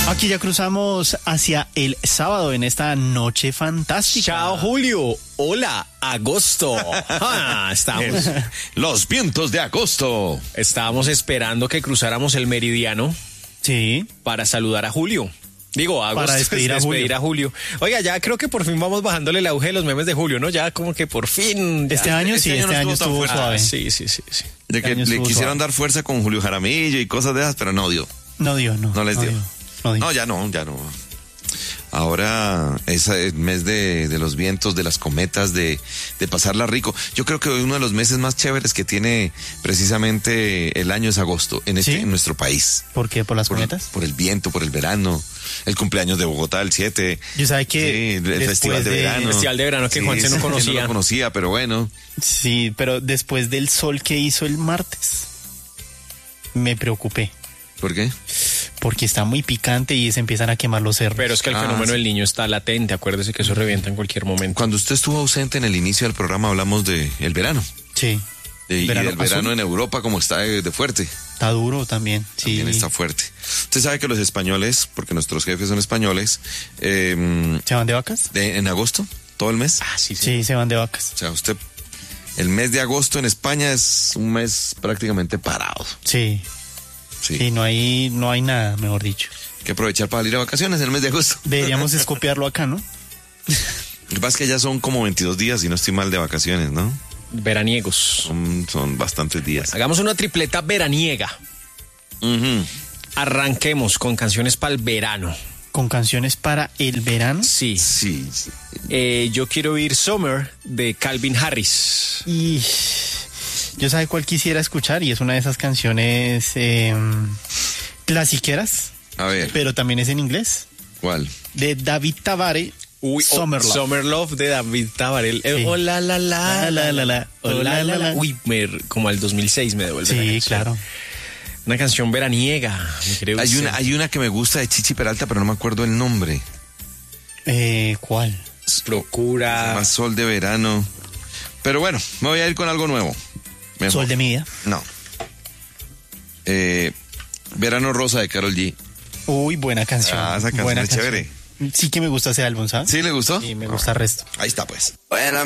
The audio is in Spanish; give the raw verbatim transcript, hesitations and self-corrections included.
Aquí ya cruzamos hacia el sábado en esta noche fantástica. Chao, Julio. Hola, agosto. Ah, estamos. Los vientos de agosto. Estábamos esperando que cruzáramos el meridiano. Sí. Para saludar a Julio. Digo, a agosto. Para despedir, a, despedir Julio. a Julio. Oiga, ya creo que por fin vamos bajándole el auge de los memes de Julio, ¿no? Ya como que por fin. Este ya. año este sí, año este no año estuvo estuvo tan suave. Ah, sí, sí, sí, sí. De que Este año le estuvo quisieron suave. dar fuerza con Julio Jaramillo y cosas de esas, pero no dio. No dio, no. No les dio. No, dio. No, ya no, ya no. Ahora es el mes de, de los vientos, de las cometas, de, de pasarla rico. Yo creo que uno de los meses más chéveres que tiene precisamente el año es agosto en, este, ¿Sí? en nuestro país. ¿Por qué? ¿Por las Por, cometas? por el viento, por el verano, el cumpleaños de Bogotá el siete. Yo sabía Sí, que el después festival de, de- verano. Festival de verano que Juanse no sí, conocía. No lo conocía, pero bueno. Sí, pero después del sol que hizo el martes, me preocupé. ¿Por qué? Porque está muy picante y se empiezan a quemar los cerros. Pero es que el Ah, fenómeno sí. del niño está latente. Acuérdese que eso revienta en cualquier momento. Cuando usted estuvo ausente en el inicio del programa hablamos de el verano. Sí. De, y Verano del verano azul. en Europa como está de, de fuerte. Está duro también. Sí. También está fuerte. Usted sabe que los españoles, porque nuestros jefes son españoles, eh, ¿Se van de vacas? de- en agosto, todo el mes. Ah, sí, sí. Sí, se van de vacas. O sea, usted, el mes de agosto en España es un mes prácticamente parado. Sí. Sí. Sí, no hay, no hay nada, mejor dicho. Hay que aprovechar para salir a vacaciones en el mes de agosto. Deberíamos es copiarlo acá, ¿no? Lo que pasa es que ya son como veintidós días, y no estoy mal, de vacaciones, ¿no? Veraniegos. Son, son bastantes días. Hagamos una tripleta veraniega. Ujú. Arranquemos con canciones para el verano. Con canciones para el verano. Sí. Sí, sí. Eh, yo quiero oír Summer de Calvin Harris. Y yo sabe cuál quisiera escuchar y es una de esas canciones eh, clasiqueras, A ver, pero también es en inglés, ¿cuál? de David Tabare, Uy, oh, Summer Love. Summer Love de David Tabarel. Eh, Sí. oh, la, la, la, La, la, la, la. oh, la, la, la. Uy, me- como al dos mil seis me devuelve. la Sí, canción. claro. Una canción veraniega, mi querido Hay una, Vicente. hay una que me gusta de Chichi Peralta, pero no me acuerdo el nombre. Eh, ¿Cuál? Procura. Más sol de verano. Pero bueno, me voy a ir con algo nuevo. Mejor. Sol de mi vida. No. Eh, Verano Rosa de Karol G. Uy, buena canción. Ah, esa canción buena es chévere. Sí que me gusta ese álbum, ¿sabes? ¿Sí le gustó? Sí, me gusta el resto. Ahí está pues. When I'm